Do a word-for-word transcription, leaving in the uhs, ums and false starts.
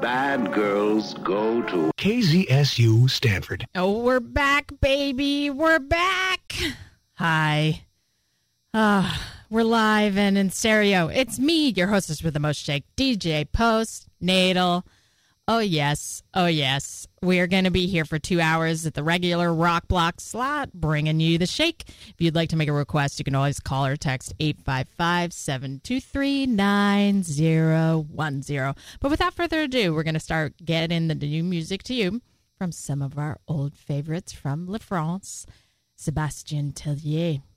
bad girls go to K Z S U Stanford. Oh, we're back, baby. We're back. Hi. Ah, we're live and in stereo. It's me, your hostess with the most shake, D J Post Natal. Oh, yes. Oh, yes. We are going to be here for two hours at the regular Rock Block slot, bringing you the shake. If you'd like to make a request, you can always call or text eight five five, seven two three, nine zero one zero. But without further ado, we're going to start getting the new music to you from some of our old favorites from La France, Sébastien Tellier.